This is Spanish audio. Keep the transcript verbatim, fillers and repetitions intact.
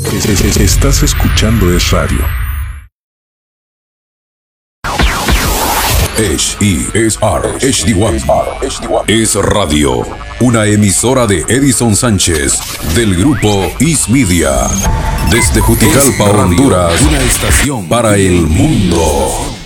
Estás escuchando Es Radio. H E S R H D uno Es Radio, una emisora de Edison Sánchez del grupo Is Media. Desde Juticalpa, Honduras, una estación para el mundo.